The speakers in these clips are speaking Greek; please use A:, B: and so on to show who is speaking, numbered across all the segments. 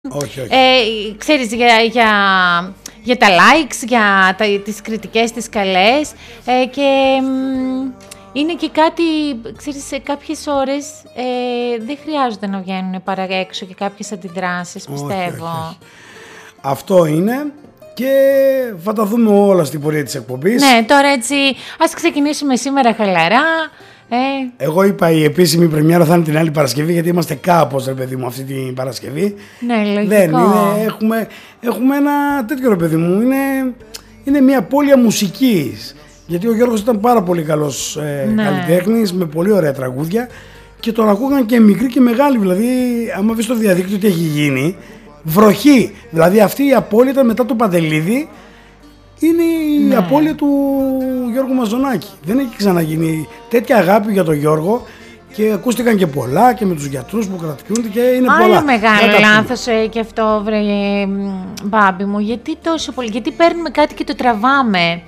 A: Όχι.
B: Ξέρεις, για τα likes, για τις κριτικές, τις καλές, και είναι και κάτι, ξέρεις, σε κάποιες ώρες δεν χρειάζεται να βγαίνουν παρά έξω και κάποιες αντιδράσεις, πιστεύω.
A: Όχι. Αυτό είναι και θα τα δούμε όλα στην πορεία της εκπομπής.
B: Ναι, τώρα έτσι ας ξεκινήσουμε σήμερα χαλαρά.
A: Εγώ είπα η επίσημη πρεμιέρα θα είναι την άλλη Παρασκευή, γιατί είμαστε κάπως, ρε παιδί μου, αυτή την Παρασκευή.
B: Ναι, λογικό.
A: Δεν είναι, έχουμε ένα τέτοιο, ρε παιδί μου, είναι μια πόλια μουσικής. Γιατί ο Γιώργος ήταν πάρα πολύ καλός καλλιτέχνης, με πολύ ωραία τραγούδια και τον ακούγαν και μικροί και μεγάλοι. Δηλαδή, άμα βρεις στο διαδίκτυο τι έχει γίνει, βροχή. Δηλαδή, αυτή η απώλεια ήταν μετά το Παντελίδη. Είναι η απώλεια του Γιώργου Μαζονάκη. Δεν έχει ξαναγίνει τέτοια αγάπη για τον Γιώργο και ακούστηκαν και πολλά και με τους γιατρούς που κρατιούνται και είναι πολλά.
B: Άλλο μεγάλο λάθος και αυτό, βρε Μπάμπη μου. Γιατί τόσο πολύ, γιατί παίρνουμε κάτι και το τραβάμε.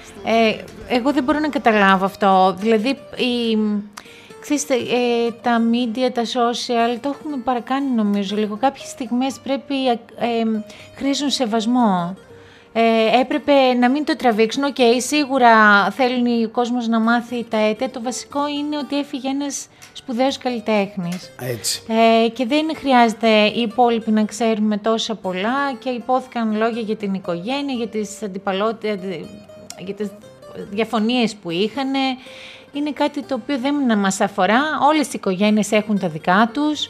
B: Εγώ δεν μπορώ να καταλάβω αυτό. Δηλαδή, ξέρεις, τα media, τα social, το έχουμε παρακάνει νομίζω λίγο. Κάποιες στιγμές πρέπει, χρήζουν σεβασμό. Έπρεπε να μην το τραβήξουν. Σίγουρα θέλει ο κόσμος να μάθει τα αίτια. Το βασικό είναι ότι έφυγε ένας σπουδαίος καλλιτέχνης.
A: Έτσι.
B: Και δεν χρειάζεται οι υπόλοιποι να ξέρουμε τόσα πολλά και υπόθηκαν λόγια για την οικογένεια, για τις για τις διαφωνίες που είχαν. Είναι κάτι το οποίο δεν μας αφορά. Όλες οι οικογένειες έχουν τα δικά τους.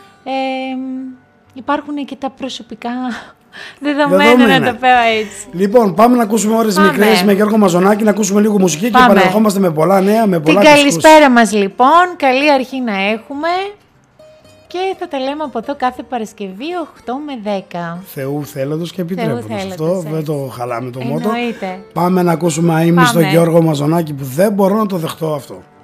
B: Υπάρχουν και τα προσωπικά δεδομένα, να το πω έτσι.
A: Λοιπόν, πάμε να ακούσουμε ώρες μικρές με Γιώργο Μαζονάκη, να ακούσουμε λίγο μουσική και επανερχόμαστε με πολλά νέα, με πολλά.
B: Την καλησπέρα μας λοιπόν, καλή αρχή να έχουμε και θα τα λέμε από εδώ κάθε Παρασκευή 8 με 10.
A: Θεού θέλοντος και επιτρέποντος. Αυτό δεν το χαλάμε το μότο.
B: Εννοείται.
A: Πάμε να ακούσουμε αείμνη στον Γιώργο Μαζονάκη που δεν μπορώ να το δεχτώ αυτό.